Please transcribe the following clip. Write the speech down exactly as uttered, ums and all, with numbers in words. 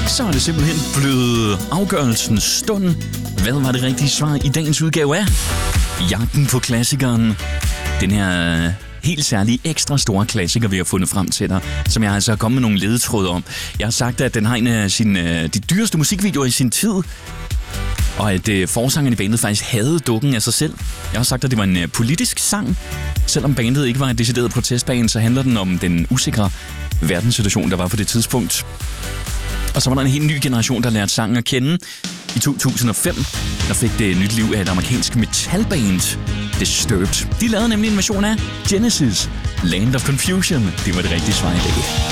Så er det simpelthen blevet afgørelsens stund. Hvad var det rigtige svar i dagens udgave af Jagten på klassikeren? Den her helt særlige ekstra store klassiker, vi har fundet frem til dig, som jeg altså har kommet med nogle ledetråde om. Jeg har sagt, at den har en af sine, de dyreste musikvideoer i sin tid, og at øh, forsangeren i bandet faktisk havde dukken af sig selv. Jeg har sagt, at det var en øh, politisk sang. Selvom bandet ikke var en decideret protestband, så handler den om den usikre verdenssituation, der var på det tidspunkt. Og så var der en helt ny generation, der lærte sangen at kende. I to tusind og fem, der fik det nyt liv af et amerikansk metalband, Disturbed. De lavede nemlig en version af Genesis, Land of Confusion. Det var det rigtige svar i dag.